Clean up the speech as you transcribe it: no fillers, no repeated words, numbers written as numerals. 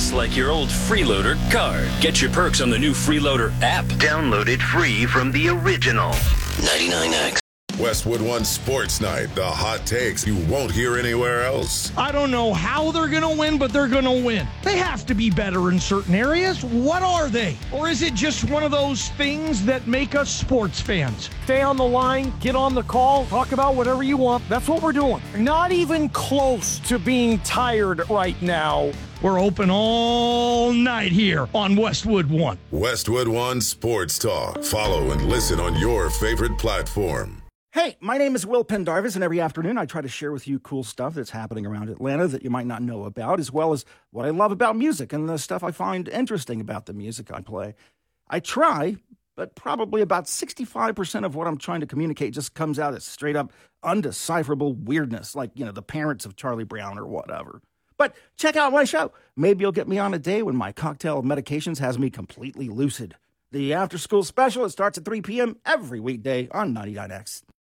just like your old Freeloader card. Get your perks on the new Freeloader app. Download it free from the original 99X. Westwood One Sports Night. The hot takes you won't hear anywhere else. I don't know how they're going to win, but they're going to win. They have to be better in certain areas. What are they? Or is it just one of those things that make us sports fans? Stay on the line, get on the call, talk about whatever you want. That's what we're doing. Not even close to being tired right now. We're open all night here on Westwood One. Westwood One Sports Talk. Follow and listen on your favorite platform. Hey, my name is Will Pendarvis, and every afternoon I try to share with you cool stuff that's happening around Atlanta that you might not know about, as well as what I love about music and the stuff I find interesting about the music I play. I try, but probably about 65% of what I'm trying to communicate just comes out as straight-up undecipherable weirdness, like, the parents of Charlie Brown or whatever. But check out my show. Maybe you'll get me on a day when my cocktail of medications has me completely lucid. The after-school special, it starts at 3 p.m. every weekday on 99X.